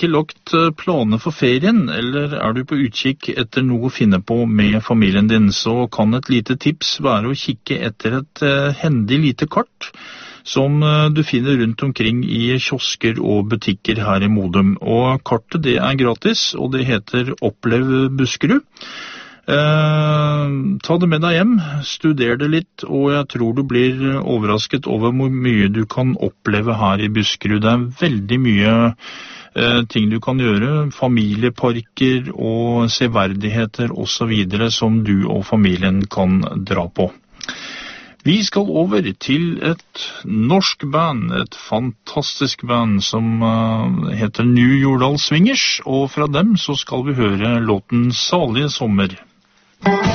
ikke lagt planer for ferien, eller er du på utkikk etter noe å finne på med familien din, så kan et lite tips være å kikke etter et hendig lite kart som du finner rundt omkring i kiosker og butikker her i Modum. Og kartet det er gratis, og det heter Opplev Buskerud. Ta det med deg hjem, studer det litt, og jeg tror du blir overrasket over hvor mye du kan oppleve her i Buskerud. Det er veldig mye ting du kan gjøre, familieparker og severdigheter og så videre som du og familien kan dra på. Vi skal over til et norsk band, et fantastisk band som heter New Jordal Swingers, og fra dem så skal vi høre låten Salige Sommer.